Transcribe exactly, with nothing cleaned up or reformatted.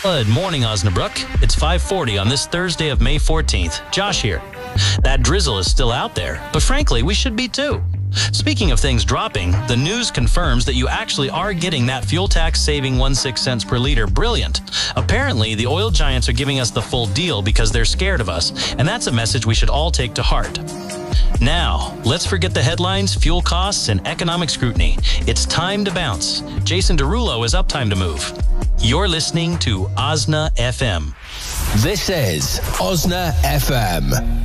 Good morning, Osnabrück. It's five forty on this Thursday of May fourteenth. Josh here. That drizzle is still out there, but frankly, we should be too. Speaking of things dropping, the news confirms that you actually are getting that fuel tax saving one point six cents per liter. Brilliant. Apparently, the oil giants are giving us the full deal because they're scared of us, and that's a message we should all take to heart. Now, let's forget the headlines, fuel costs, and economic scrutiny. It's time to bounce. Jason Derulo is up time to move. You're listening to Osna F M. This is Osna F M.